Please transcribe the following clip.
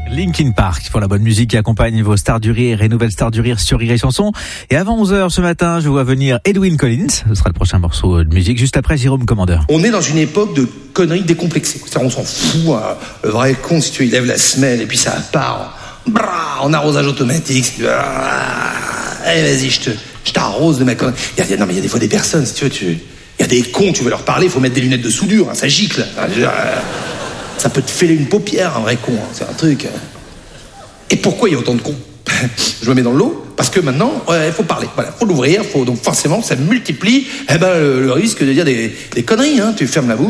Linkin Park pour la bonne musique qui accompagne vos stars du rire et nouvelles stars du rire sur Rire et Chanson. Et avant 11h ce matin, je vois venir Edwyn Collins. Ce sera le prochain morceau de musique juste après Jérôme Commandeur. On est dans une époque de conneries décomplexées. C'est-à-dire, on s'en fout. Hein. Le vrai con, si tu il lève la semelle et puis ça part en arrosage automatique. Allez, vas-y, je t'arrose de ma connerie. Non, mais il y a des fois des personnes, si tu veux, il y a des cons, tu veux leur parler, il faut mettre des lunettes de soudure, hein, ça gicle. Ça peut te fêler une paupière, un vrai con, hein, c'est un truc. Et pourquoi il y a autant de cons? Je me mets dans le lot, parce que maintenant, il faut parler, voilà, faut l'ouvrir, donc forcément, ça multiplie le risque de dire des conneries, hein, tu fermes la bouche.